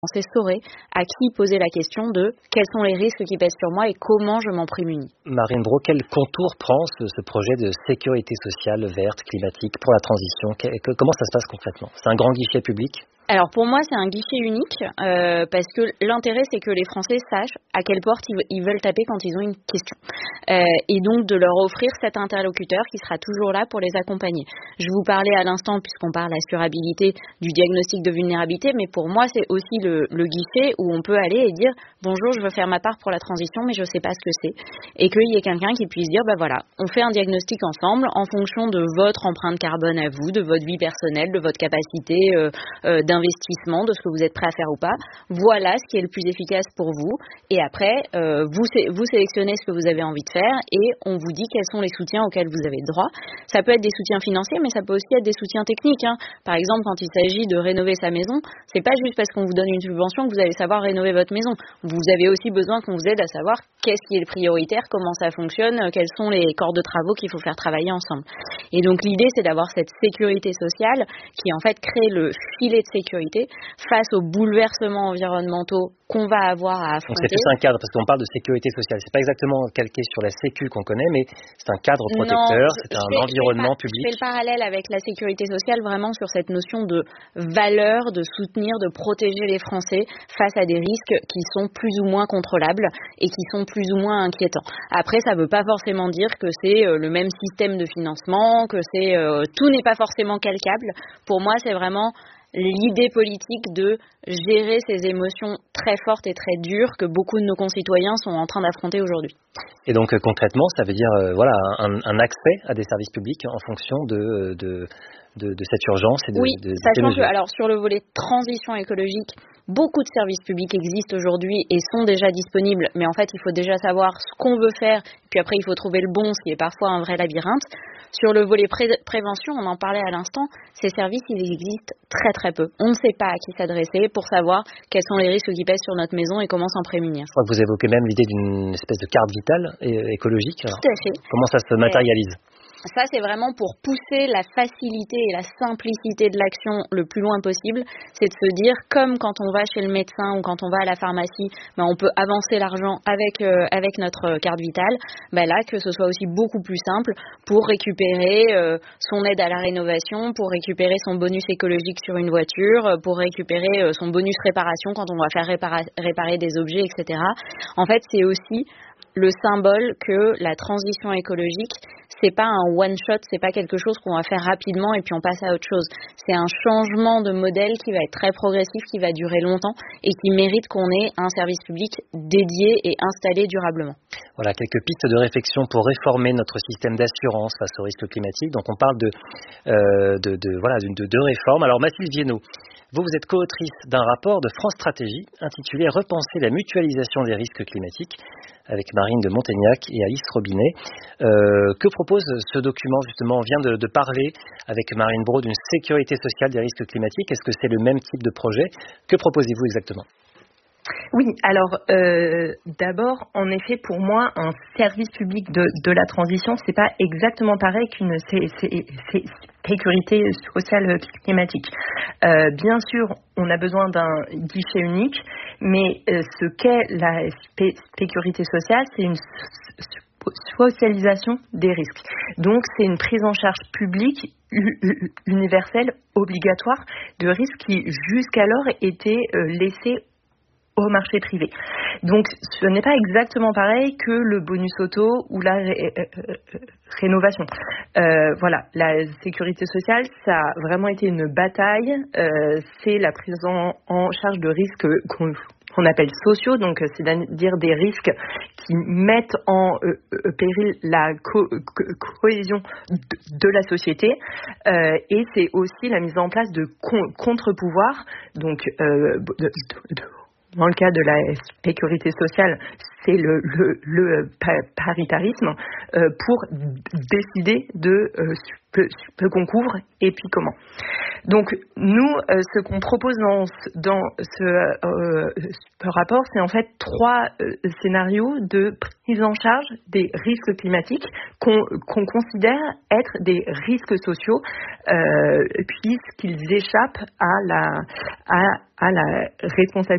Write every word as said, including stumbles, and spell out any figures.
Français sauraient à qui poser la question de quels sont les risques qui pèsent sur moi et comment je m'en prémunis. Marine Braud, quel contour prend ce, ce projet de sécurité sociale verte, climatique pour la transition? que, Comment ça se passe concrètement? C'est un grand guichet public? Alors pour moi, c'est un guichet unique euh, parce que l'intérêt, c'est que les Français sachent à quelle porte ils, ils veulent taper quand ils ont une question. Euh, et donc de leur offrir cet interlocuteur qui sera toujours là pour les accompagner. Je vous parlais à l'instant, puisqu'on parle assurabilité, du diagnostic de vulnérabilité, mais pour moi, c'est aussi le, le guichet où on peut aller et dire « Bonjour, je veux faire ma part pour la transition, mais je ne sais pas ce que c'est ». Et qu'il y ait quelqu'un qui puisse dire « Bah voilà, on fait un diagnostic ensemble en fonction de votre empreinte carbone à vous, de votre vie personnelle, de votre capacité euh, euh, d'investissement, investissement, de ce que vous êtes prêt à faire ou pas. Voilà ce qui est le plus efficace pour vous. Et après, euh, vous, vous sélectionnez ce que vous avez envie de faire et on vous dit quels sont les soutiens auxquels vous avez droit. Ça peut être des soutiens financiers, mais ça peut aussi être des soutiens techniques. Hein. Par exemple, quand il s'agit de rénover sa maison, c'est pas juste parce qu'on vous donne une subvention que vous allez savoir rénover votre maison. Vous avez aussi besoin qu'on vous aide à savoir qu'est-ce qui est le prioritaire, comment ça fonctionne, quels sont les corps de travaux qu'il faut faire travailler ensemble. Et donc l'idée, c'est d'avoir cette sécurité sociale qui en fait crée le filet de sécurité face aux bouleversements environnementaux qu'on va avoir à affronter. Donc c'est plus un cadre, parce qu'on parle de sécurité sociale. C'est pas exactement calqué sur la sécu qu'on connaît, mais c'est un cadre protecteur, non, c'est un fais, environnement je fais, public. Je fais le parallèle avec la sécurité sociale vraiment sur cette notion de valeur, de soutenir, de protéger les Français face à des risques qui sont plus ou moins contrôlables et qui sont plus ou moins inquiétants. Après, ça ne veut pas forcément dire que c'est le même système de financement, que c'est euh, tout n'est pas forcément calquable. Pour moi, c'est vraiment l'idée politique de gérer ces émotions très fortes et très dures que beaucoup de nos concitoyens sont en train d'affronter aujourd'hui. Et donc euh, concrètement, ça veut dire euh, voilà un, un accès à des services publics en fonction de, de, de, de cette urgence et de, oui, de, de sachant ces mesures. que alors sur le volet transition écologique, beaucoup de services publics existent aujourd'hui et sont déjà disponibles, mais en fait il faut déjà savoir ce qu'on veut faire, puis après il faut trouver le bon, ce qui est parfois un vrai labyrinthe. Sur le volet pré- prévention, on en parlait à l'instant, ces services, ils existent très très peu. On ne sait pas à qui s'adresser pour savoir quels sont les risques qui pèsent sur notre maison et comment s'en prémunir. Je crois que vous évoquez même l'idée d'une espèce de carte vitale é- écologique. Alors, tout à fait. Comment ça se matérialise ? Ça, c'est vraiment pour pousser la facilité et la simplicité de l'action le plus loin possible. C'est de se dire, comme quand on va chez le médecin ou quand on va à la pharmacie, ben on peut avancer l'argent avec euh, avec notre carte vitale. Ben là, que ce soit aussi beaucoup plus simple pour récupérer euh, son aide à la rénovation, pour récupérer son bonus écologique sur une voiture, pour récupérer euh, son bonus réparation quand on va faire répara- réparer des objets, et cetera. En fait, c'est aussi le symbole que la transition écologique, c'est pas un one shot, c'est pas quelque chose qu'on va faire rapidement et puis on passe à autre chose. C'est un changement de modèle qui va être très progressif, qui va durer longtemps et qui mérite qu'on ait un service public dédié et installé durablement. Voilà quelques pistes de réflexion pour réformer notre système d'assurance face aux risques climatiques. Donc on parle de euh, de, de voilà de, de, de réformes. Alors Mathilde Viennot, vous, vous êtes co-autrice d'un rapport de France Stratégie intitulé « Repenser la mutualisation des risques climatiques » avec Marine de Montaignac et Alice Robinet. Euh, que propose ce document justement? On vient de, de parler avec Marine Braud d'une sécurité sociale des risques climatiques. Est-ce que c'est le même type de projet? Que proposez-vous exactement? Oui, alors euh, d'abord, en effet, pour moi, un service public de, de la transition, c'est pas exactement pareil qu'une c'est, c'est, c'est sécurité sociale climatique. Euh, bien sûr, on a besoin d'un guichet unique, mais euh, ce qu'est la spé- sécurité sociale, c'est une socialisation des risques. Donc, c'est une prise en charge publique universelle, obligatoire, de risques qui jusqu'alors étaient euh, laissés au marché privé. Donc, ce n'est pas exactement pareil que le bonus auto ou la ré- euh, rénovation. Euh, voilà, la sécurité sociale, ça a vraiment été une bataille. Euh, c'est la prise en, en charge de risques qu'on, qu'on appelle sociaux, donc c'est-à-dire des risques qui mettent en euh, euh, péril la co- co- cohésion de, de la société. Euh, et c'est aussi la mise en place de con- contre-pouvoirs, donc euh, de, de, de dans le cas de la sécurité sociale, c'est le, le, le paritarisme euh, pour décider de euh, ce, ce qu'on couvre et puis comment. Donc nous, euh, ce qu'on propose dans, dans ce, euh, ce rapport, c'est en fait trois euh, scénarios de prise en charge des risques climatiques qu'on, qu'on considère être des risques sociaux, euh, puisqu'ils échappent à la, à, à la responsabilité